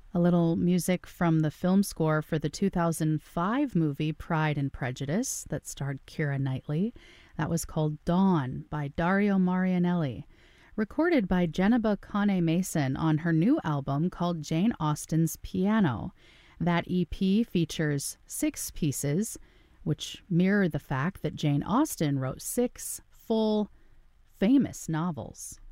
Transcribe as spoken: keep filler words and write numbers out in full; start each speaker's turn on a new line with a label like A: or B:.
A: A little music from the film score for the two thousand five movie Pride and Prejudice that starred Keira Knightley. That was called Dawn by Dario Marianelli, recorded by Jenniba Kane Mason on her new album called Jane Austen's Piano. That E P features six pieces, which mirror the fact that Jane Austen wrote six full, famous novels.